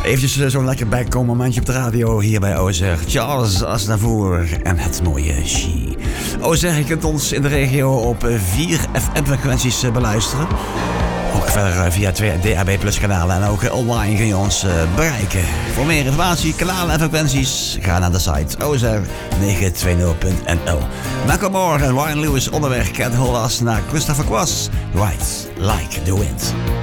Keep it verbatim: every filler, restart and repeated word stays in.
Eventjes zo'n lekker bijkomen momentje op de radio hier bij O Z R. Charles Aznavour en het mooie She. O Z R, je kunt ons in de regio op vier F M-frequenties beluisteren. Ook verder via twee D A B plus kanalen en ook online kun je ons bereiken. Voor meer informatie, kanalen en frequenties, ga naar de site o z r negen twintig punt n l. Malcolm Moore en Ryan Lewis onderweg Can't Hold Us naar Christopher Cross, Rides Like the Wind.